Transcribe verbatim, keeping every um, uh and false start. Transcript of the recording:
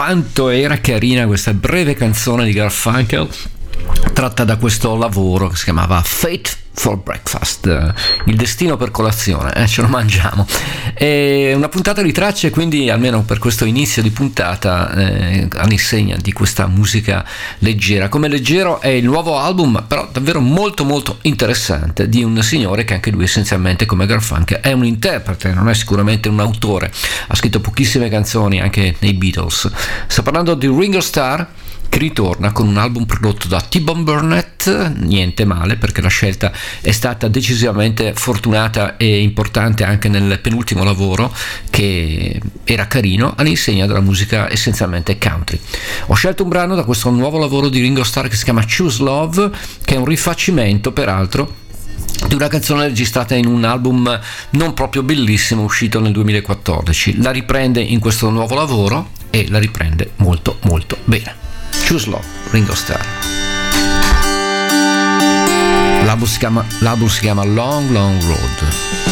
quanto era carina questa breve canzone di Garfunkel, tratta da questo lavoro che si chiamava Fate for Breakfast, il destino per colazione, eh, ce lo mangiamo. È una puntata di tracce, quindi almeno per questo inizio di puntata eh, all'insegna di questa musica leggera. Come leggero è il nuovo album, però davvero molto molto interessante, di un signore che anche lui essenzialmente come Garfunkel è un interprete, non è sicuramente un autore, ha scritto pochissime canzoni anche nei Beatles. Sto parlando di Ringo Starr, che ritorna con un album prodotto da T-Bone Burnett, niente male perché la scelta è stata decisamente fortunata e importante anche nel penultimo lavoro, che era carino all'insegna della musica essenzialmente country. Ho scelto un brano da questo nuovo lavoro di Ringo Starr che si chiama Choose Love, che è un rifacimento peraltro di una canzone registrata in un album non proprio bellissimo uscito nel duemilaquattordici. La riprende in questo nuovo lavoro e la riprende molto molto bene. Choose Love, Ringo Starr. L'album si chiama, l'album si chiama Long Long Road.